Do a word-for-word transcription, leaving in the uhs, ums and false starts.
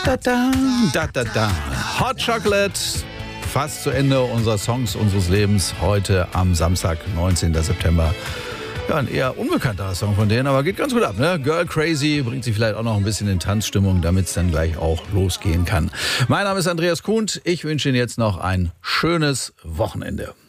da, da, da, da, da. Hot Chocolate. Fast zu Ende unserer Songs unseres Lebens. Heute am Samstag, neunzehnten September. Ja, ein eher unbekannter Song von denen, aber geht ganz gut ab, ne? Girl Crazy bringt sie vielleicht auch noch ein bisschen in Tanzstimmung, damit es dann gleich auch losgehen kann. Mein Name ist Andreas Kuhn. Ich wünsche Ihnen jetzt noch ein schönes Wochenende.